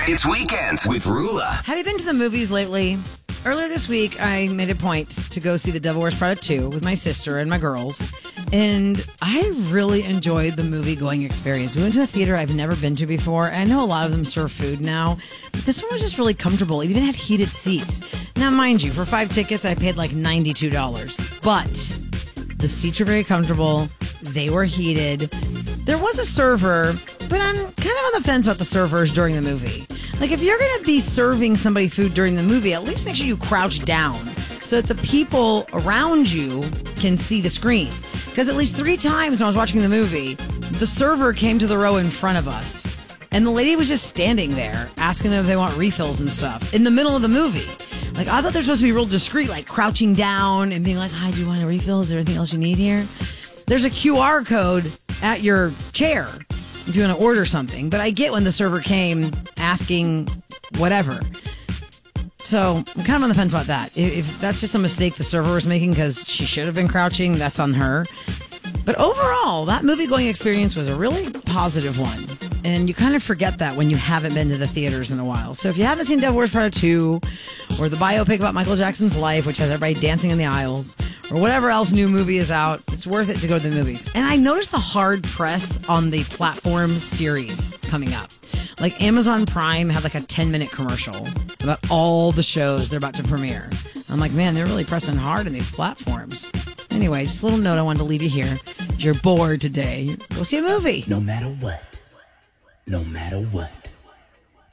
It's Weekends with Rula. Have you been to the movies lately? Earlier this week, I made a point to go see The Devil Wears Prada 2 with my sister and my girls, and I really enjoyed the movie-going experience. We went to a theater I've never been to before. I know a lot of them serve food now, but this one was just really comfortable. It even had heated seats. Now, mind you, for 5 tickets, I paid like $92, but the seats were very comfortable. They were heated. There was a server, but I'm kind of on the fence about the servers during the movie. Like, if you're going to be serving somebody food during the movie, at least make sure you crouch down so that the people around you can see the screen. Because at least 3 times when I was watching the movie, the server came to the row in front of us. And the lady was just standing there asking them if they want refills and stuff in the middle of the movie. Like, I thought they're supposed to be real discreet, like crouching down and being like, hi, do you want a refill? Is there anything else you need here? There's a QR code at your chair if you want to order something. But I get when the server came asking whatever. So I'm kind of on the fence about that. If that's just a mistake the server was making because she should have been crouching, that's on her. But overall, that movie-going experience was a really positive one. And you kind of forget that when you haven't been to the theaters in a while. So if you haven't seen Devil Wears Prada 2, or the biopic about Michael Jackson's life, which has everybody dancing in the aisles, or whatever else new movie is out, it's worth it to go to the movies. And I noticed the hard press on the platform series coming up. Like, Amazon Prime had like a 10-minute commercial about all the shows they're about to premiere. I'm like, man, they're really pressing hard on these platforms. Anyway, just a little note I wanted to leave you here. If you're bored today, go see a movie. No matter what. No matter what.